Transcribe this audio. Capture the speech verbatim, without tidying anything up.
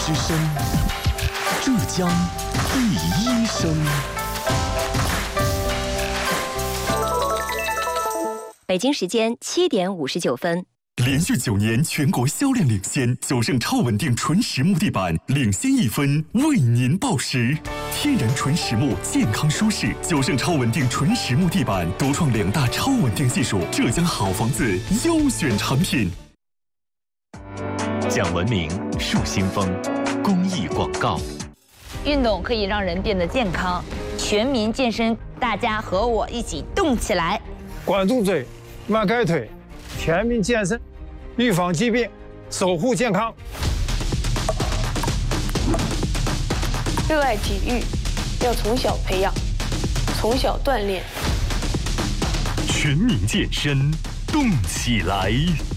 之声，浙江第一声。 北京时间七点五十九分。 连续九年全国销量领先，九盛超稳定纯实木地板领先一分，为您报时。天然纯实木，健康舒适。九盛超稳定纯实木地板独创两大超稳定技术，浙江好房子优选产品。 讲文明，树新风，公益广告。 运动可以让人变得健康，全民健身，大家和我一起动起来。 管住嘴，迈开腿，全民健身，预防疾病，守护健康。 热爱体育，要从小培养，从小锻炼。 全民健身，动起来！